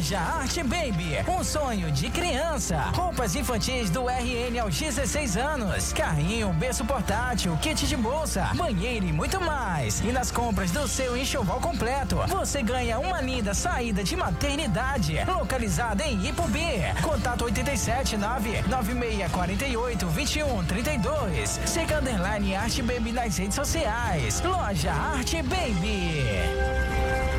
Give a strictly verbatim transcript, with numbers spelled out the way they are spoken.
Loja Art Baby, um sonho de criança. Roupas infantis do R N aos dezesseis anos. Carrinho, berço portátil, kit de bolsa, banheiro e muito mais. E nas compras do seu enxoval completo, você ganha uma linda saída de maternidade. Localizada em Ipubi. Contato oito sete nove nove seis quatro oito dois um três dois. Seca underline Art Baby nas redes sociais. Loja Art Baby.